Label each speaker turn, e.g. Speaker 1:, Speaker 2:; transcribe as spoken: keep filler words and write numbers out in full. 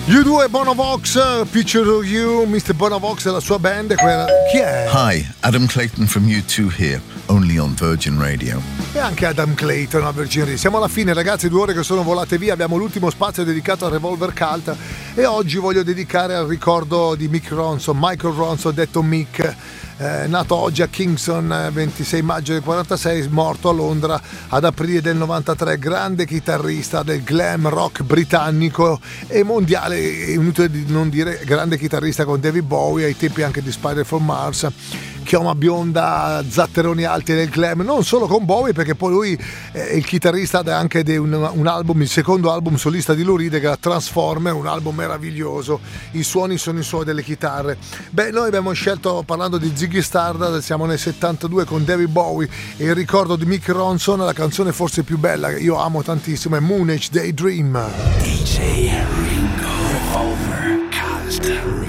Speaker 1: U due Bonovox, Picture of You, mister Bonovox e la sua band. Quella... Chi è?
Speaker 2: Hi, Adam Clayton from U due here, only on Virgin Radio.
Speaker 1: E anche Adam Clayton a Virgin Radio. Siamo alla fine, ragazzi, due ore che sono volate via. Abbiamo l'ultimo spazio dedicato al Revolver Cult e oggi voglio dedicare al ricordo di Mick Ronson, Michael Ronson, detto Mick. Eh, nato oggi a Kingston, ventisei maggio del quarantasei, morto a Londra ad aprile del novantatré, grande chitarrista del glam rock britannico e mondiale, è inutile di non dire grande chitarrista con David Bowie, ai tempi anche di Spider from Mars, chioma bionda, zatteroni alti del glam, non solo con Bowie, perché poi lui è il chitarrista anche di un, un album, il secondo album solista di Lou Reed, che era Transformer, un album meraviglioso, i suoni sono i suoni delle chitarre. Beh, noi abbiamo scelto, parlando di Ziggy Stardust, siamo nel settantadue con David Bowie e il ricordo di Mick Ronson, la canzone forse più bella che io amo tantissimo è Moon Age Daydream.
Speaker 3: D J Ringo Revolver Cult.